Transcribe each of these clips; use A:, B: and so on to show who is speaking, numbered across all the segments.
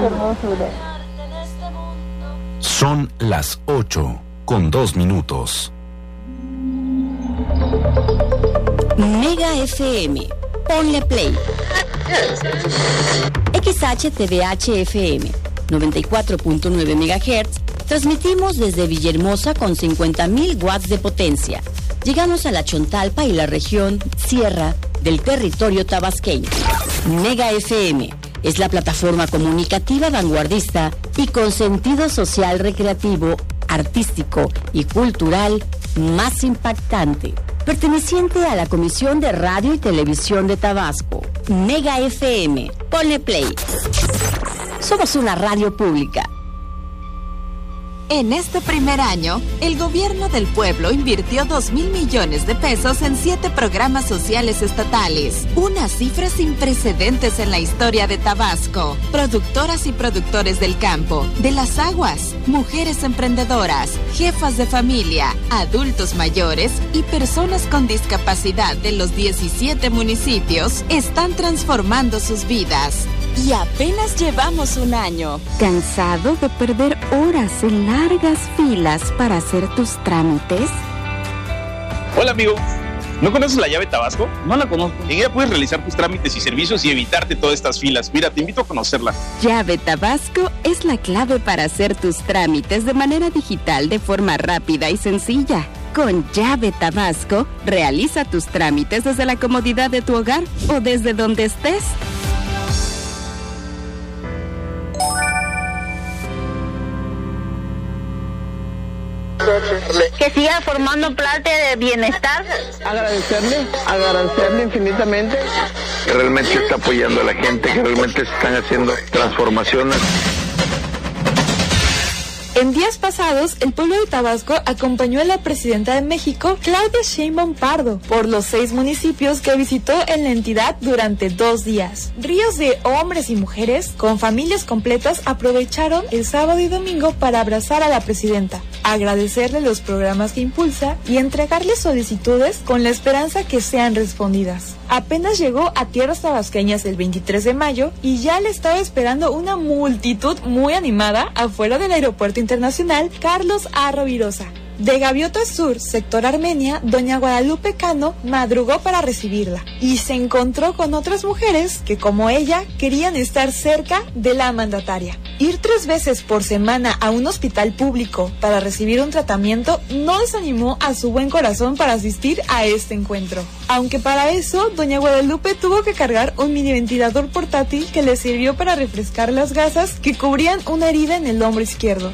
A: hermosura.
B: Son las 8:02.
C: Mega FM. Ponle play. XHTVH FM 94.9 MHz. Transmitimos desde Villahermosa con 50,000 watts de potencia. Llegamos a la Chontalpa y la región Sierra del territorio tabasqueño. Mega FM es la plataforma comunicativa vanguardista y con sentido social recreativo, artístico y cultural más impactante, perteneciente a la Comisión de Radio y Televisión de Tabasco. Mega FM, ponle play. Somos una radio pública.
D: En este primer año, el gobierno del pueblo invirtió 2,000 millones de pesos en 7 programas sociales estatales, una cifra sin precedentes en la historia de Tabasco. Productoras y productores del campo, de las aguas, mujeres emprendedoras, jefas de familia, adultos mayores y personas con discapacidad de los 17 municipios están transformando sus vidas. Y apenas llevamos un año.
E: ¿Cansado de perder horas en largas filas para hacer tus trámites?
F: Hola amigo, ¿no conoces la llave Tabasco?
G: No la conozco.
F: En ella puedes realizar tus trámites y servicios y evitarte todas estas filas. Mira, te invito a conocerla.
E: Llave Tabasco es la clave para hacer tus trámites de manera digital de forma rápida y sencilla. Con Llave Tabasco, realiza tus trámites desde la comodidad de tu hogar o desde donde estés.
A: Que siga formando parte de bienestar.
H: Agradecerle infinitamente.
I: Que realmente está apoyando a la gente, que realmente se están haciendo transformaciones.
J: En días pasados, el pueblo de Tabasco acompañó a la presidenta de México, Claudia Sheinbaum Pardo, por los 6 municipios que visitó en la entidad durante 2 días. Ríos de hombres y mujeres, con familias completas, aprovecharon el sábado y domingo para abrazar a la presidenta, agradecerle los programas que impulsa y entregarle solicitudes con la esperanza que sean respondidas. Apenas llegó a tierras tabasqueñas el 23 de mayo y ya le estaba esperando una multitud muy animada afuera del aeropuerto internacional Carlos A. Rovirosa. De Gaviota Sur, sector Armenia, doña Guadalupe Cano madrugó para recibirla y se encontró con otras mujeres que, como ella, querían estar cerca de la mandataria. Ir 3 veces por semana a un hospital público para recibir un tratamiento no desanimó a su buen corazón para asistir a este encuentro. Aunque para eso, doña Guadalupe tuvo que cargar un mini ventilador portátil que le sirvió para refrescar las gasas que cubrían una herida en el hombro izquierdo.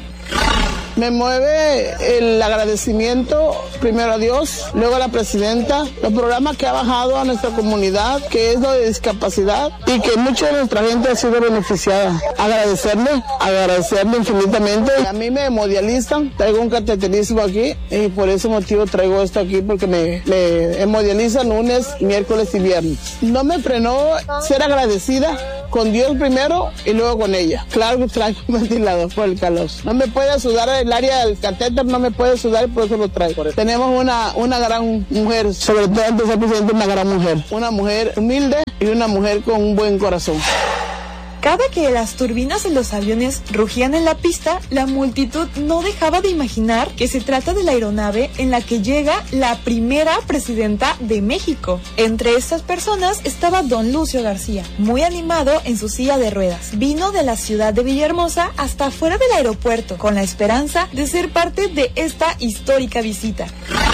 H: Me mueve el agradecimiento, primero a Dios, luego a la presidenta, los programas que ha bajado a nuestra comunidad, que es lo de discapacidad, y que mucha de nuestra gente ha sido beneficiada. Agradecerle infinitamente. A mí me hemodializan, traigo un cateterismo aquí, y por ese motivo traigo esto aquí, porque me hemodializan lunes, miércoles y viernes. No me frenó ser agradecida con Dios primero y luego con ella. Claro que traigo un ventilador por el calor. No me puede sudar el área del catéter, no me puede sudar y por eso lo traigo. Tenemos una gran mujer, sobre todo antes de ser presidente, una gran mujer. Una mujer humilde y una mujer con un buen corazón.
J: Cada que las turbinas de los aviones rugían en la pista, la multitud no dejaba de imaginar que se trata de la aeronave en la que llega la primera presidenta de México. Entre estas personas estaba don Lucio García, muy animado en su silla de ruedas. Vino de la ciudad de Villahermosa hasta fuera del aeropuerto, con la esperanza de ser parte de esta histórica visita.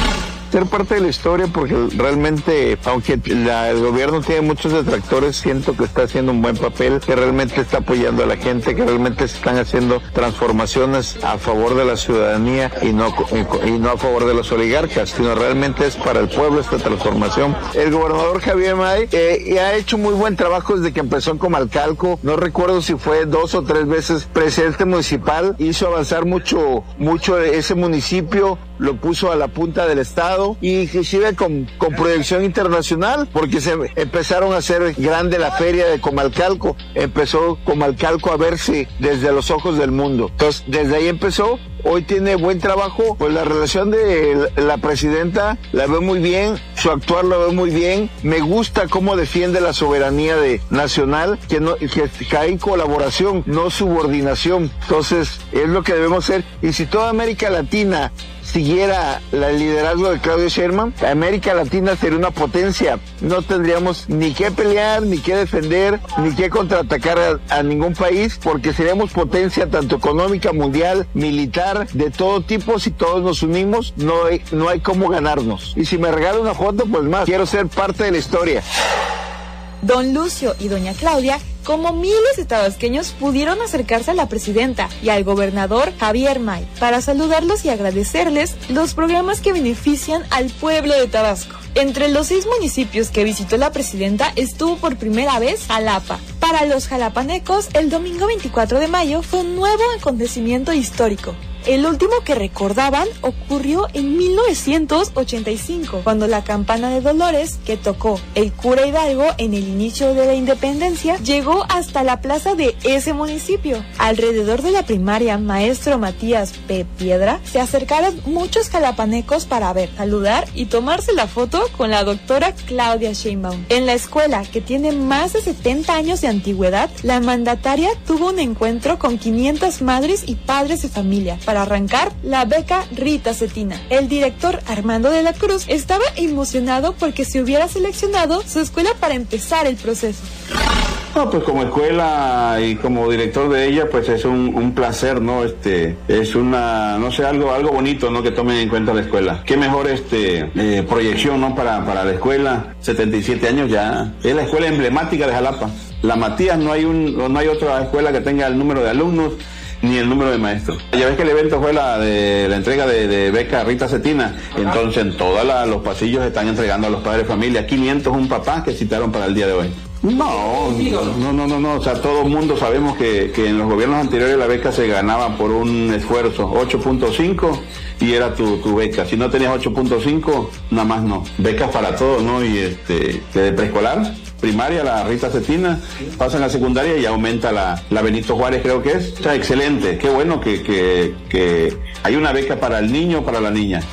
I: Ser parte de la historia, porque realmente, aunque el gobierno tiene muchos detractores, siento que está haciendo un buen papel, que realmente está apoyando a la gente, que realmente se están haciendo transformaciones a favor de la ciudadanía y no a favor de los oligarcas, sino realmente es para el pueblo esta transformación. El gobernador Javier May ha hecho muy buen trabajo desde que empezó en Comalcalco. No recuerdo si fue 2 o 3 veces presidente municipal, hizo avanzar mucho ese municipio. lo puso a la punta del estado, y inclusive con proyección internacional, porque se empezaron a hacer grande la feria de Comalcalco. Empezó Comalcalco a verse desde los ojos del mundo. Entonces, desde ahí empezó. Hoy tiene buen trabajo, pues la relación de la presidenta la veo muy bien, su actuar lo veo muy bien, me gusta cómo defiende la soberanía nacional, que hay en colaboración, no subordinación. Entonces, es lo que debemos hacer, y si toda América Latina siguiera el liderazgo de Claudia Sheinbaum, América Latina sería una potencia, no tendríamos ni que pelear, ni que defender, ni que contraatacar a ningún país, porque seríamos potencia tanto económica, mundial, militar, de todo tipo. Si todos nos unimos, no hay cómo ganarnos. Y si me regala una foto, pues más, quiero ser parte de la historia.
J: Don Lucio y doña Claudia, como miles de tabasqueños, pudieron acercarse a la presidenta y al gobernador Javier May para saludarlos y agradecerles los programas que benefician al pueblo de Tabasco. Entre los 6 municipios que visitó la presidenta estuvo por primera vez Jalapa. Para los jalapanecos, el domingo 24 de mayo fue un nuevo acontecimiento histórico. El último que recordaban ocurrió en 1985, cuando la campana de Dolores, que tocó el cura Hidalgo en el inicio de la independencia, llegó hasta la plaza de ese municipio. Alrededor de la primaria Maestro Matías P. Piedra, se acercaron muchos jalapanecos para ver, saludar y tomarse la foto con la doctora Claudia Sheinbaum. En la escuela, que tiene más de 70 años de antigüedad, la mandataria tuvo un encuentro con 500 madres y padres de familia para arrancar la beca Rita Cetina. El director Armando de la Cruz estaba emocionado porque se hubiera seleccionado su escuela para empezar el proceso.
B: No, pues como escuela y como director de ella, pues es un placer, ¿no? Es una, no sé, algo bonito, ¿no? Que tomen en cuenta la escuela. Qué mejor proyección, ¿no? Para la escuela, 77 años ya. Es la escuela emblemática de Jalapa. La Matías, no hay otra escuela que tenga el número de alumnos ni el número de maestros. Ya ves que el evento fue la entrega de beca Rita Cetina, entonces en todos los pasillos están entregando a los padres de familia, 501 papás que citaron para el día de hoy. No, o sea, todo el mundo sabemos que en los gobiernos anteriores la beca se ganaba por un esfuerzo, 8.5 y era tu beca. Si no tenías 8.5, nada más no. Becas para todos, ¿no? Y de preescolar, primaria, la Rita Cetina, pasa en la secundaria y aumenta la Benito Juárez, creo que es. O sea, excelente, qué bueno que hay una beca para el niño o para la niña.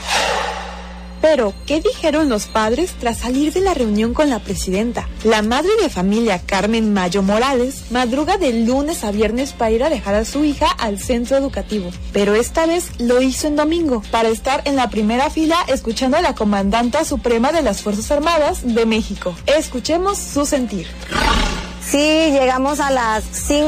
J: Pero, ¿qué dijeron los padres tras salir de la reunión con la presidenta? La madre de familia, Carmen Mayo Morales, madruga de lunes a viernes para ir a dejar a su hija al centro educativo. Pero esta vez lo hizo en domingo, para estar en la primera fila escuchando a la comandanta suprema de las Fuerzas Armadas de México. Escuchemos su sentir.
G: Sí, llegamos a las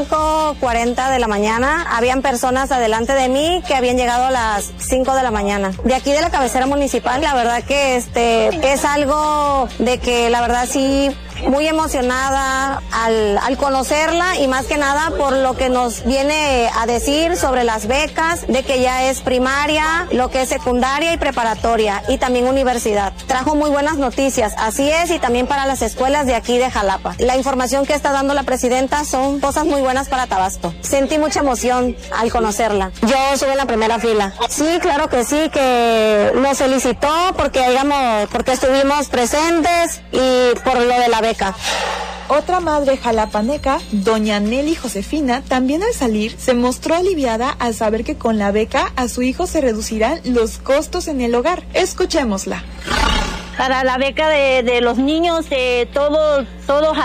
G: 5:40 de la mañana. Habían personas adelante de mí que habían llegado a las 5 de la mañana. De aquí de la cabecera municipal, la verdad que es algo de que la verdad sí, muy emocionada al conocerla, y más que nada por lo que nos viene a decir sobre las becas, de que ya es primaria, lo que es secundaria y preparatoria, y también universidad. Trajo muy buenas noticias, así es, y también para las escuelas de aquí de Jalapa. La información que está dando la presidenta son cosas muy buenas para Tabasco. Sentí mucha emoción al conocerla. Yo estuve en la primera fila. Sí, claro que sí, que nos felicitó porque estuvimos presentes y por lo de la beca.
J: Otra madre jalapaneca, doña Nelly Josefina, también al salir se mostró aliviada al saber que con la beca a su hijo se reducirán los costos en el hogar. Escuchémosla.
A: Para la beca de los niños, todo